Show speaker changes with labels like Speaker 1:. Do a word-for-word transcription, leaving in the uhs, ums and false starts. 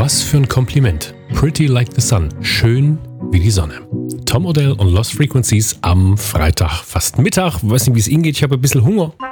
Speaker 1: Was für ein Kompliment. Pretty like the sun. Schön wie die Sonne. Tom Odell und Lost Frequencies am Freitag, fast Mittag. Weiß nicht, wie es Ihnen geht. Ich habe ein bisschen Hunger.